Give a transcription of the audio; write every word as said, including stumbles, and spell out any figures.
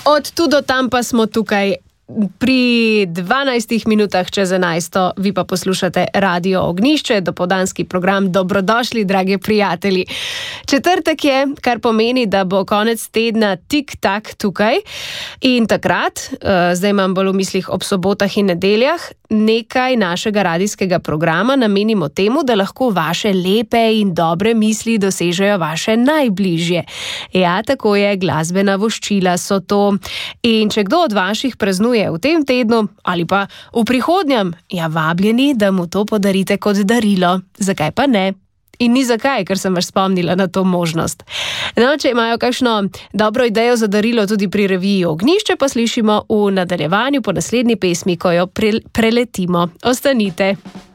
Od tu do tam pa smo tukaj pri dvanajstih minutah čez enajsto, vi pa poslušate Radio Ognjišče, dopoldanski program. Dobrodošli, dragi prijatelji. Četrtek je, kar pomeni, da bo konec tedna tik-tak tukaj in takrat, uh, zdaj imam bolj v mislih ob sobotah in nedeljah, nekaj našega radijskega programa namenimo temu, da lahko vaše lepe in dobre misli dosežejo vaše najbližje. Ja, tako je, glasbena voščila so to. In če kdo od vaših praznuje v tem tednu ali pa v prihodnjem, ja, vabljeni, da mu to podarite kot darilo. Zakaj pa ne? In ni zakaj, ker sem vas spomnila na to možnost. No, če imajo kakšno dobro idejo za darilo tudi pri reviji Ognjišče, pa slišimo v nadaljevanju po naslednji pesmi, ko jo pre- preletimo. Ostanite.